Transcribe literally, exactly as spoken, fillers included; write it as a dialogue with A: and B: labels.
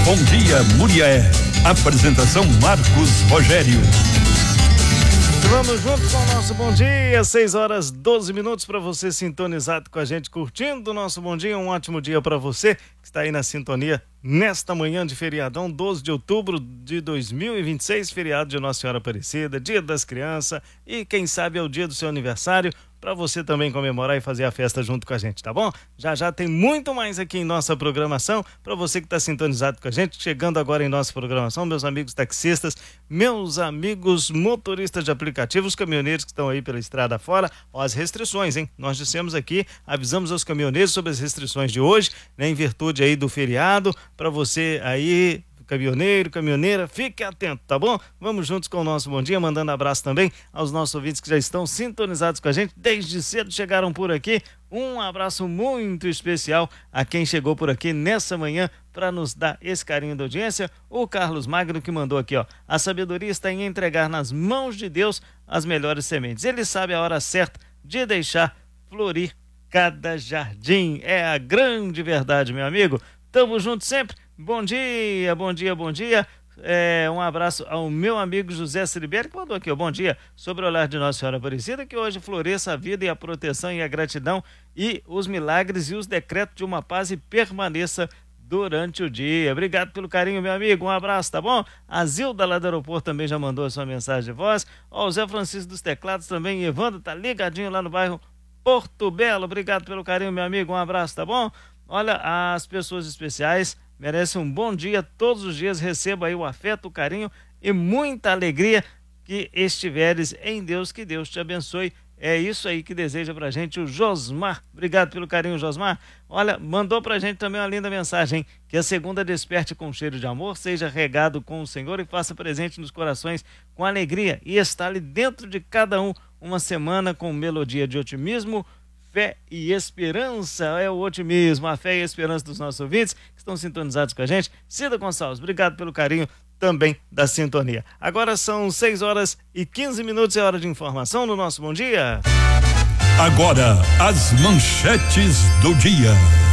A: Bom dia, Murié. Apresentação Marcos Rogério.
B: Vamos junto com o nosso Bom Dia, seis horas doze minutos para você sintonizado com a gente, curtindo o nosso Bom Dia. Um ótimo dia para você que está aí na sintonia nesta manhã de feriadão, doze de outubro de dois mil e vinte e seis, feriado de Nossa Senhora Aparecida, dia das crianças e quem sabe é o dia do seu aniversário, para você também comemorar e fazer a festa junto com a gente, tá bom? Já já tem muito mais aqui em nossa programação, para você que está sintonizado com a gente, chegando agora em nossa programação, meus amigos taxistas, meus amigos motoristas de aplicativos, caminhoneiros que estão aí pela estrada fora, ó, as restrições, hein? Nós dissemos aqui, avisamos aos caminhoneiros sobre as restrições de hoje, né, em virtude aí do feriado, para você aí, caminhoneiro, caminhoneira, fique atento, tá bom? Vamos juntos com o nosso Bom Dia, mandando abraço também aos nossos ouvintes que já estão sintonizados com a gente, desde cedo chegaram por aqui. Um abraço muito especial a quem chegou por aqui nessa manhã para nos dar esse carinho da audiência, o Carlos Magno, que mandou aqui, ó: a sabedoria está em entregar nas mãos de Deus as melhores sementes. Ele sabe a hora certa de deixar florir cada jardim. É a grande verdade, meu amigo. Tamo junto sempre. Bom dia, bom dia, bom dia. É, um abraço ao meu amigo José Siliberto, que mandou aqui, ó: bom dia, sobre o olhar de Nossa Senhora Aparecida, que hoje floresça a vida e a proteção e a gratidão e os milagres e os decretos de uma paz e permaneça durante o dia. Obrigado pelo carinho, meu amigo, um abraço, tá bom? A Zilda lá do aeroporto também já mandou a sua mensagem de voz. Ó, o Zé Francisco dos Teclados também, Evandro tá ligadinho lá no bairro Porto Belo. Obrigado pelo carinho, meu amigo, um abraço, tá bom? Olha, as pessoas especiais merecem um bom dia todos os dias. Receba aí o afeto, o carinho e muita alegria que estiveres em Deus, que Deus te abençoe. É isso aí que deseja pra gente o Josmar. Obrigado pelo carinho, Josmar. Olha, mandou pra gente também uma linda mensagem, hein? Que a segunda desperte com cheiro de amor, seja regado com o Senhor e faça presente nos corações com alegria e estale dentro de cada um uma semana com melodia de otimismo, fé e esperança. É o otimismo, a fé e a esperança dos nossos ouvintes que estão sintonizados com a gente. Cida Gonçalves, obrigado pelo carinho também da sintonia. Agora são seis horas e quinze minutos, é hora de informação no nosso Bom Dia.
A: Agora, as manchetes do dia.